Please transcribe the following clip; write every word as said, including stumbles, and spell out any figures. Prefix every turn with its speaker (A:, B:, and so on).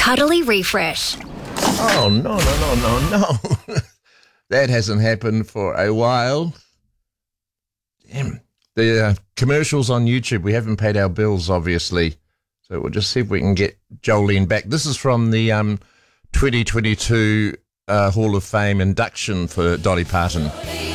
A: Cuddly Refresh.
B: Oh, no, no, no, no, no. That hasn't happened for a while. Damn. The uh, commercials on YouTube, we haven't paid our bills, obviously. So we'll just see if we can get Jolene back. This is from the um, twenty twenty-two uh, Hall of Fame induction for Dolly Parton.